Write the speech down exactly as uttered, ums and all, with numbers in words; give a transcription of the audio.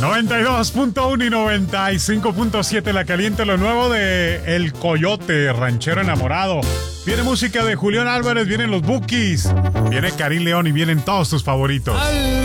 noventa y dos punto uno y noventa y cinco punto siete La Caliente, lo nuevo de El Coyote, Ranchero Enamorado. Viene música de Julián Álvarez, vienen los Bukis, viene Karim León y vienen todos tus favoritos.